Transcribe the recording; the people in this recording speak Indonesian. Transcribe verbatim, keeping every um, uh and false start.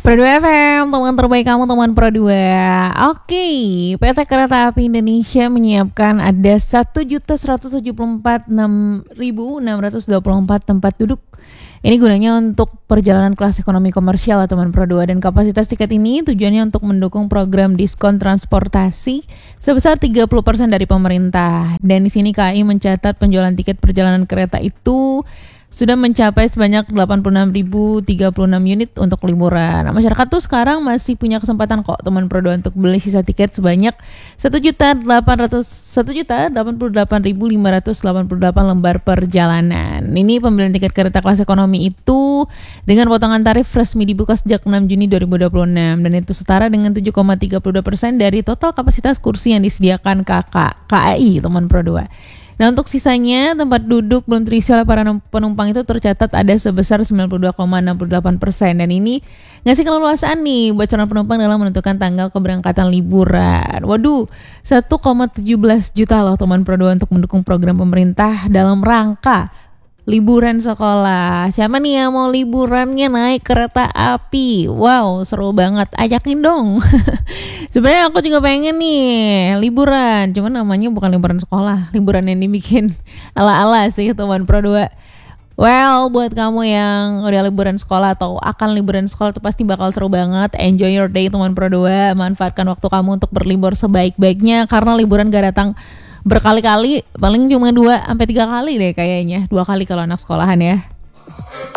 Pro dua F M, teman terbaik kamu, teman Pro dua. Oke, P T Kereta Api Indonesia menyiapkan ada satu juta seratus tujuh puluh empat ribu enam ratus dua puluh empat tempat duduk. Ini gunanya untuk perjalanan kelas ekonomi komersial teman Pro dua, dan kapasitas tiket ini tujuannya untuk mendukung program diskon transportasi sebesar tiga puluh persen dari pemerintah. Dan di sini K A I mencatat penjualan tiket perjalanan kereta itu sudah mencapai sebanyak delapan puluh enam ribu tiga puluh enam unit untuk liburan. Nah, masyarakat tuh sekarang masih punya kesempatan kok teman Pro dua untuk beli sisa tiket sebanyak satu juta delapan ratus satu juta delapan puluh delapan ribu lima ratus delapan puluh delapan lembar perjalanan. Ini pembelian tiket kereta kelas ekonomi itu dengan potongan tarif resmi dibuka sejak enam Juni dua ribu dua puluh enam, dan itu setara dengan tujuh koma tiga puluh dua persen dari total kapasitas kursi yang disediakan K A I teman Pro dua. Nah, untuk sisanya tempat duduk belum terisi oleh para penumpang itu tercatat ada sebesar sembilan puluh dua koma enam delapan persen, dan ini ngasih keleluasaan nih buat calon penumpang dalam menentukan tanggal keberangkatan liburan. Waduh, satu koma satu tujuh juta loh teman Pro dua untuk mendukung program pemerintah dalam rangka liburan sekolah. Siapa nih yang mau liburannya naik kereta api? Wow, seru banget. Ajakin dong. Sebenarnya aku juga pengen nih liburan. Cuman namanya bukan liburan sekolah. Liburan yang dibikin ala-ala sih teman Pro dua. Well, buat kamu yang udah liburan sekolah atau akan liburan sekolah itu pasti bakal seru banget. Enjoy your day teman Pro dua. Manfaatkan waktu kamu untuk berlibur sebaik-baiknya, karena liburan gak datang berkali-kali, paling cuma dua sampai tiga kali deh kayaknya. Dua kali kalau anak sekolahan ya.